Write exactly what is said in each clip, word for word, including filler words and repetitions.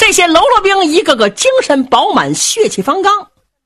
这些喽啰兵一个个精神饱满，血气方刚。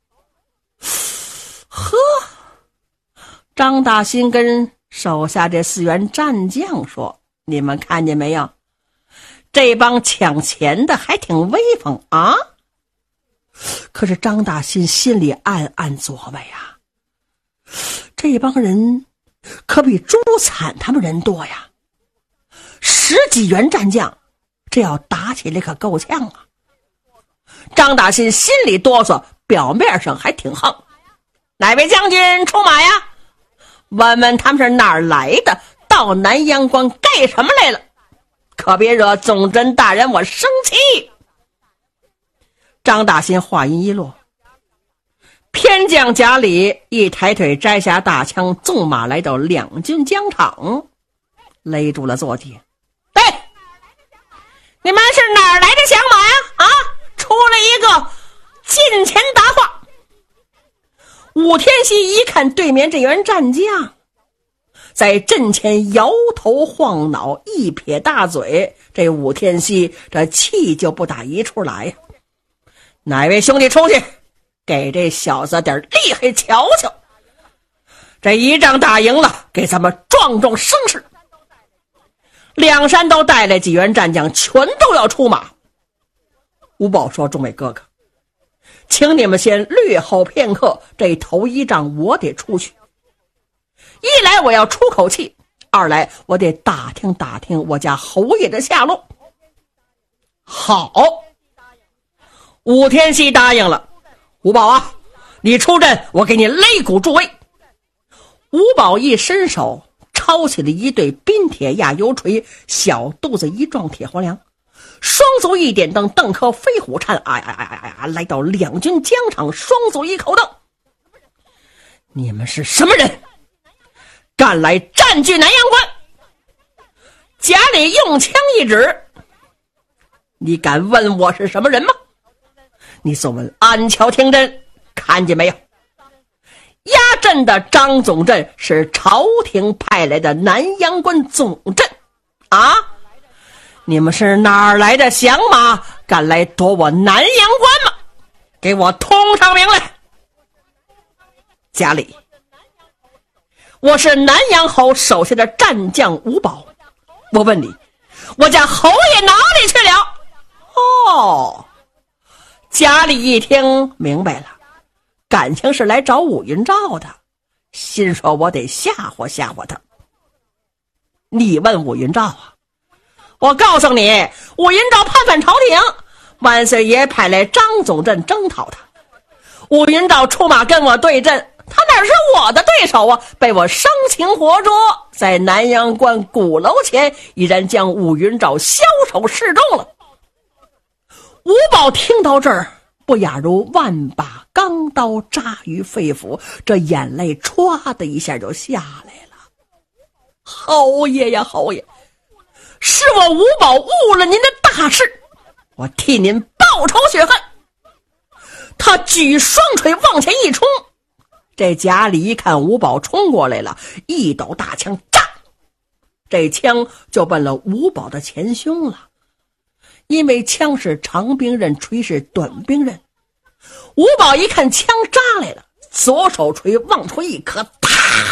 呵，张大新跟手下这四员战将说，你们看见没有，这帮抢钱的还挺威风啊。可是张大新心里暗暗琢磨呀，这帮人可比朱惨他们人多呀，十几员战将，这要打起来可够呛啊。张大新心里哆嗦，表面上还挺横。哪位将军出马呀？问问他们是哪儿来的，到南阳关干什么来了，可别惹总侦大人我生气。张大新话音一落，偏将贾里一抬腿摘下大枪，纵马来到两军疆场，勒住了坐骑。对，你们是哪儿来的响马呀？啊，出来一个近前答话。武天锡一看对面这员战将在阵前摇头晃脑，一撇大嘴，这武天锡这气就不打一处来呀。哪位兄弟出去给这小子点厉害瞧瞧，这一仗打赢了，给咱们壮壮声势。两山都带来几员战将，全都要出马。吴宝说，众位哥哥，请你们先略后片刻，这头一仗我得出去。一来我要出口气，二来我得打听打听我家侯爷的下落。好，武天锡答应了。吴宝啊，你出阵，我给你擂鼓助威。吴宝一伸手抄起了一对冰铁压油锤，小肚子一撞铁黄梁，双足一点蹬，蹬颗飞虎颤，哎呀呀呀呀，来到两军疆场，双足一口蹬。你们是什么人，敢来占据南阳关？贾里用枪一指，你敢问我是什么人吗？你送问安桥听真，看见没有？压阵的张总镇是朝廷派来的南阳关总镇啊！你们是哪儿来的响马，敢来夺我南阳关吗？给我通上名来！贾里，我是南阳侯手下的战将吴宝，我问你，我家侯爷哪里去了？哦，贾里一听明白了，感情是来找武云照的，心说我得吓唬吓唬他。你问武云照啊？我告诉你，武云照叛反朝廷，万岁爷派来张总镇征讨他。武云照出马跟我对阵，他哪是我的对手啊？被我生擒活捉，在南阳关鼓楼前已然将武云照枭首示众了。吴宝听到这儿，不亚如万把钢刀扎于肺腑，这眼泪唰的一下就下来了。侯爷呀侯爷，是我吴宝误了您的大事，我替您报仇雪恨。他举双锤往前一冲，这贾里一看吴宝冲过来了，一抖大枪，炸，这枪就奔了吴宝的前胸了。因为枪是长兵刃，锤是短兵刃，吴宝一看枪扎来了，左手锤往出一磕，啪！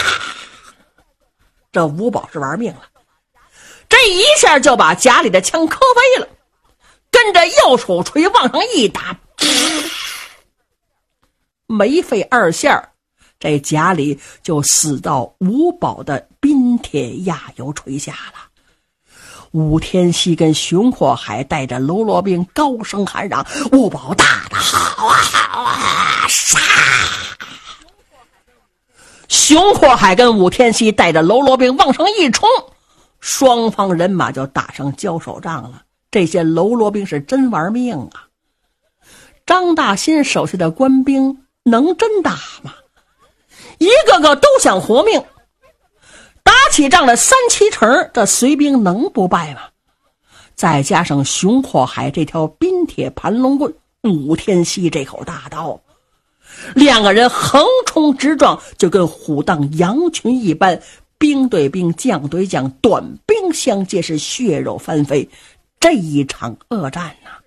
这吴宝是玩命了，这一下就把贾里的枪磕飞了，跟着右手锤往上一打，没费二下，这贾里就死到吴宝的冰铁压油锤下了。武天锡跟熊阔海带着喽啰兵高声喊嚷：吴宝打得好啊好啊，杀！熊阔海跟武天锡带着喽啰兵往上一冲，双方人马就打上交手仗了。这些喽啰兵是真玩命啊！张大新手下的官兵能真打吗？一个个都想活命，打起仗的三七成，这隋兵能不败吗？再加上熊阔海这条冰铁盘龙棍，武天锡这口大刀，两个人横冲直撞，就跟虎荡羊群一般，兵对兵，将对将，短兵相接，是血肉翻飞。这一场恶战啊，